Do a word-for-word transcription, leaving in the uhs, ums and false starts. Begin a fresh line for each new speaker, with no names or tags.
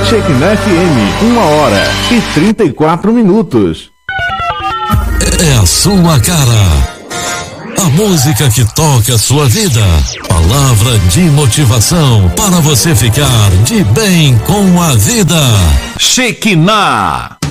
Shekinah F M, uma hora e trinta e quatro minutos.
É a sua cara. A música que toca a sua vida. Palavra de motivação para você ficar de bem com a vida.
Shekinah.